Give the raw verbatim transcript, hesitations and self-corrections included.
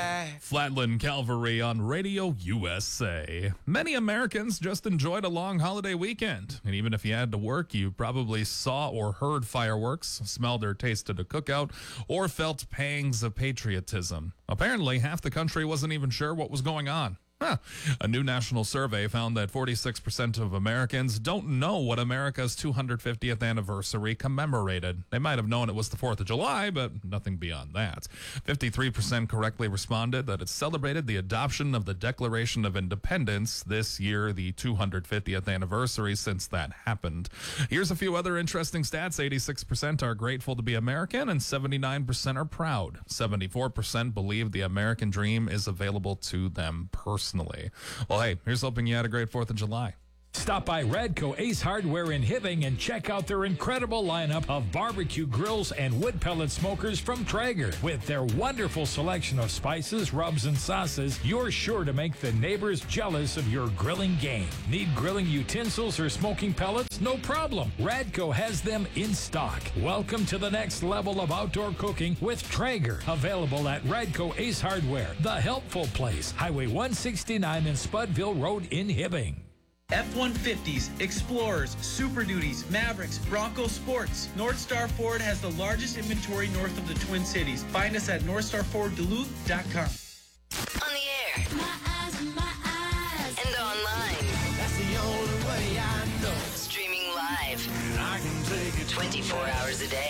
back. Flatland Calvary on Radio U S A. Many Americans just enjoyed a long holiday weekend. And even if you had to work, you probably saw or heard fireworks, smelled or tasted a cookout, or felt pangs of patriotism. Apparently, half the country wasn't even sure what was going on. Huh. A new national survey found that forty-six percent of Americans don't know what America's two hundred fiftieth anniversary commemorated. They might have known it was the fourth of July, but nothing beyond that. fifty-three percent correctly responded that it celebrated the adoption of the Declaration of Independence this year, the two hundred fiftieth anniversary since that happened. Here's a few other interesting stats. eighty-six percent are grateful to be American, and seventy-nine percent are proud. seventy-four percent believe the American dream is available to them personally. Well, hey, here's hoping you had a great fourth of July. Stop by Radco Ace Hardware in Hibbing and check out their incredible lineup of barbecue grills and wood pellet smokers from Traeger. With their wonderful selection of spices, rubs, and sauces, you're sure to make the neighbors jealous of your grilling game. Need grilling utensils or smoking pellets? No problem. Radco has them in stock. Welcome to the next level of outdoor cooking with Traeger. Available at Radco Ace Hardware, the helpful place. Highway one sixty-nine and Spudville Road in Hibbing. F one fifties, Explorers, Super Duties, Mavericks, Bronco Sports. North Star Ford has the largest inventory north of the Twin Cities. Find us at north star ford duluth dot com. On the air.